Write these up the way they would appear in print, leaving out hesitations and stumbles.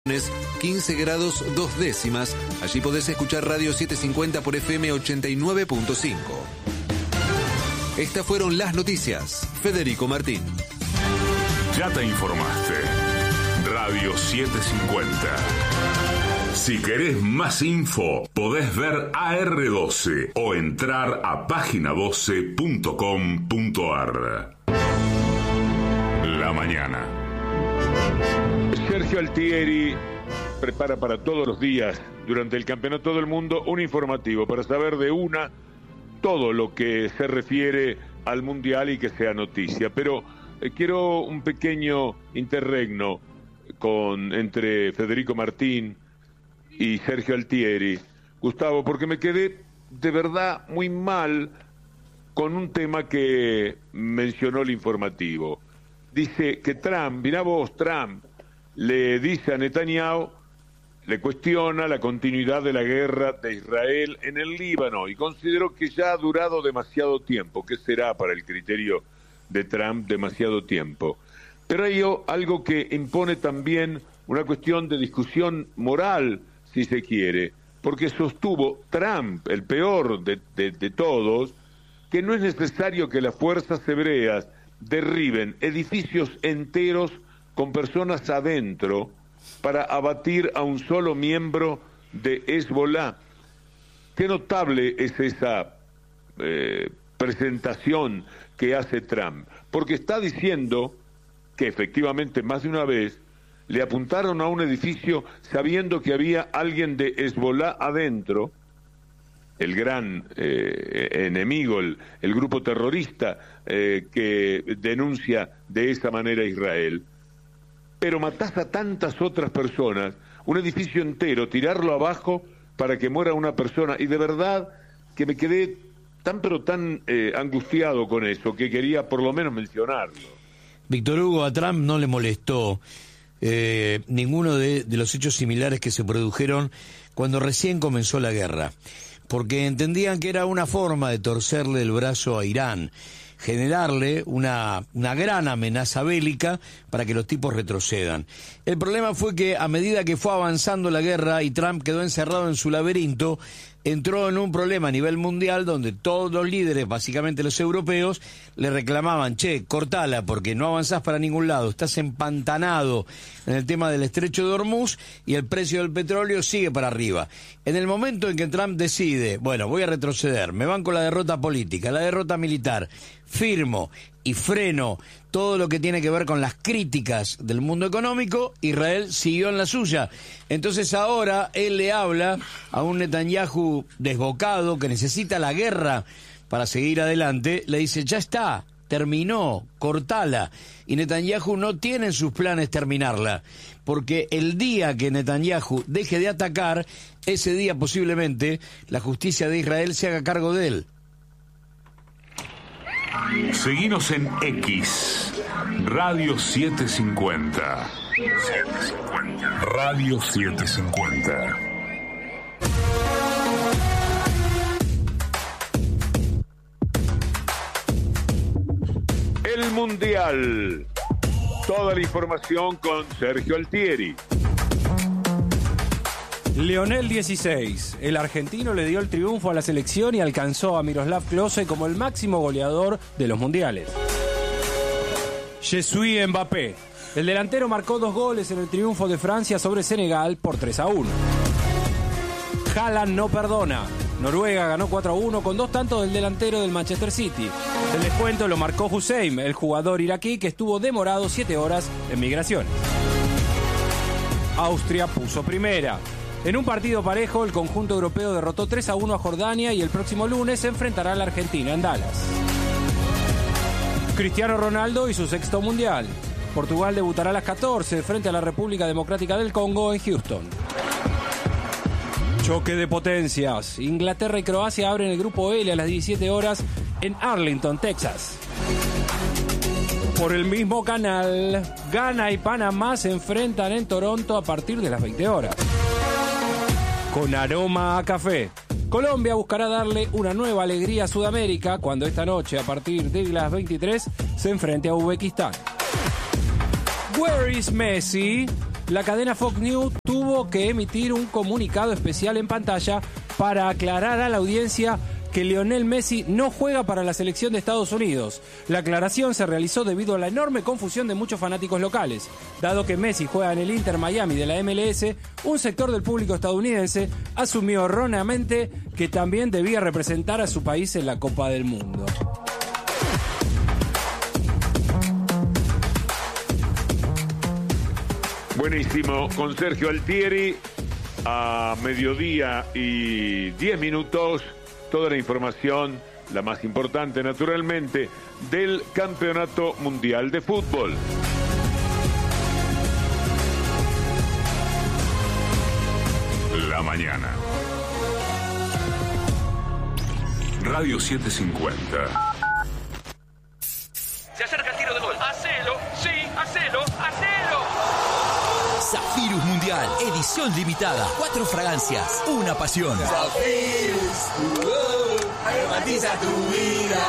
15 grados 2 décimas. Allí podés escuchar Radio 750 por FM 89.5. Estas fueron las noticias. Federico Martín. Ya te informaste. Radio 750. Si querés más info, podés ver AR12 o entrar a página12.com.ar. La mañana. Sergio Altieri prepara para todos los días, durante el Campeonato del Mundo, un informativo para saber de una todo lo que se refiere al Mundial y que sea noticia. Pero quiero un pequeño interregno entre Federico Martín y Sergio Altieri, Gustavo, porque me quedé de verdad muy mal con un tema que mencionó el informativo. Dice que Trump, mirá vos, Trump le dice a Netanyahu, le cuestiona la continuidad de la guerra de Israel en el Líbano y consideró que ya ha durado demasiado tiempo. ¿Qué será para el criterio de Trump demasiado tiempo? Pero hay algo que impone también una cuestión de discusión moral, si se quiere, porque sostuvo Trump, el peor de todos, que no es necesario que las fuerzas hebreas derriben edificios enteros con personas adentro para abatir a un solo miembro de Hezbollah. Qué notable es esa presentación que hace Trump, porque está diciendo que efectivamente más de una vez le apuntaron a un edificio sabiendo que había alguien de Hezbollah adentro, el gran enemigo, el grupo terrorista que denuncia de esa manera a Israel. Pero matás a tantas otras personas, un edificio entero, tirarlo abajo para que muera una persona, y de verdad que me quedé tan angustiado con eso, que quería por lo menos mencionarlo. Víctor Hugo, a Trump no le molestó ninguno de los hechos similares que se produjeron cuando recién comenzó la guerra, porque entendían que era una forma de torcerle el brazo a Irán, generarle una gran amenaza bélica para que los tipos retrocedan. El problema fue que a medida que fue avanzando la guerra y Trump quedó encerrado en su laberinto, entró en un problema a nivel mundial donde todos los líderes, básicamente los europeos, le reclamaban, che, cortala porque no avanzás para ningún lado, estás empantanado en el tema del estrecho de Hormuz y el precio del petróleo sigue para arriba. En el momento en que Trump decide, bueno, voy a retroceder, me banco la derrota política, la derrota militar, firmo y freno todo lo que tiene que ver con las críticas del mundo económico, Israel siguió en la suya. Entonces ahora él le habla a un Netanyahu desbocado que necesita la guerra para seguir adelante, le dice, ya está, terminó, cortala. Y Netanyahu no tiene en sus planes terminarla, porque el día que Netanyahu deje de atacar, ese día posiblemente la justicia de Israel se haga cargo de él. Seguinos en X, Radio 750. Radio 750. El Mundial. Toda la información con Sergio Altieri. Lionel 16, el argentino le dio el triunfo a la selección y alcanzó a Miroslav Klose como el máximo goleador de los mundiales. Jesús Mbappé, el delantero marcó 2 goles en el triunfo de Francia sobre Senegal por 3-1. Haaland no perdona. Noruega ganó 4-1 con 2 tantos del delantero del Manchester City. El descuento lo marcó Hussein, el jugador iraquí que estuvo demorado 7 horas en migraciones. Austria puso primera. En un partido parejo, el conjunto europeo derrotó 3-1 a Jordania y el próximo lunes se enfrentará a la Argentina en Dallas. Cristiano Ronaldo y su 6º mundial. Portugal debutará a las 14 frente a la República Democrática del Congo en Houston. Choque de potencias. Inglaterra y Croacia abren el grupo L a las 17 horas en Arlington, Texas. Por el mismo canal, Ghana y Panamá se enfrentan en Toronto a partir de las 20 horas. Con aroma a café. Colombia buscará darle una nueva alegría a Sudamérica cuando esta noche, a partir de las 23, se enfrente a Uzbekistán. Where is Messi? la cadena Fox News tuvo que emitir un comunicado especial en pantalla para aclarar a la audiencia que Lionel Messi no juega para la selección de Estados Unidos. La aclaración se realizó debido a la enorme confusión de muchos fanáticos locales. Dado que Messi juega en el Inter Miami de la MLS, un sector del público estadounidense asumió erróneamente que también debía representar a su país en la Copa del Mundo. Buenísimo, con Sergio Altieri a mediodía y 10 minutos, toda la información, la más importante naturalmente, del Campeonato Mundial de Fútbol. La mañana. Radio 750. Se acerca el tiro de gol. ¡Hacelo! ¡Sí! ¡Hacelo! ¡Hacelo! Zafirus Mundial, edición limitada. 4 fragancias, una pasión. Zafirus, aromatiza tu vida.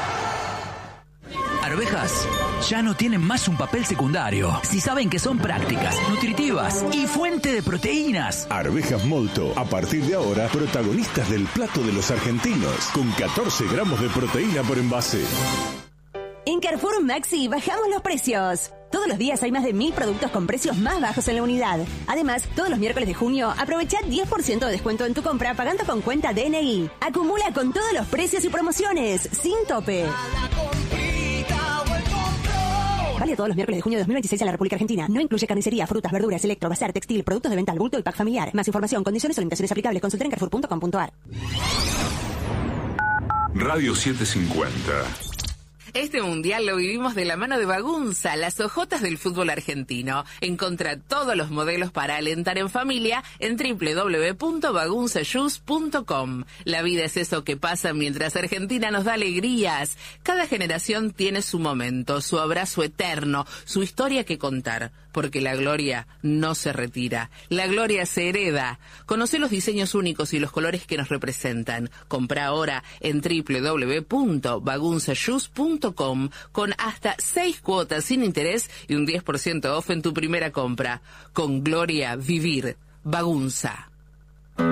Arvejas ya no tienen más un papel secundario. Si saben que son prácticas, nutritivas y fuente de proteínas. Arvejas Molto, a partir de ahora, protagonistas del plato de los argentinos, con 14 gramos de proteína por envase. En Carrefour Maxi bajamos los precios. Todos los días hay más de 1000 productos con precios más bajos en la unidad. Además, todos los miércoles de junio, aprovecha 10% de descuento en tu compra pagando con cuenta DNI. Acumula con todos los precios y promociones, sin tope. Vale todos los miércoles de junio de 2026 en la República Argentina. No incluye carnicería, frutas, verduras, electro, bazar, textil, productos de venta al bulto y pack familiar. Más información, condiciones o limitaciones aplicables. Consulta en carrefour.com.ar. Radio 750. Este mundial lo vivimos de la mano de Bagunza, las hojotas del fútbol argentino. Encontrá todos los modelos para alentar en familia en www.bagunzashoes.com. La vida es eso que pasa mientras Argentina nos da alegrías. Cada generación tiene su momento, su abrazo eterno, su historia que contar. Porque la gloria no se retira, la gloria se hereda. Conocé los diseños únicos y los colores que nos representan. Comprá ahora en www.bagunzashoes.com con hasta 6 cuotas sin interés y un 10% off en tu primera compra. Con gloria, vivir. Bagunza.